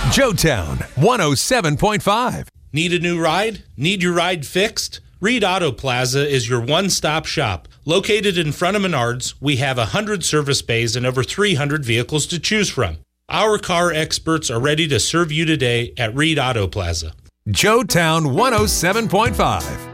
Joetown 107.5. Need a new ride? Need your ride fixed? Reed Auto Plaza is your one-stop shop. Located in front of Menards, we have 100 service bays and over 300 vehicles to choose from. Our car experts are ready to serve you today at Reed Auto Plaza. Joetown 107.5.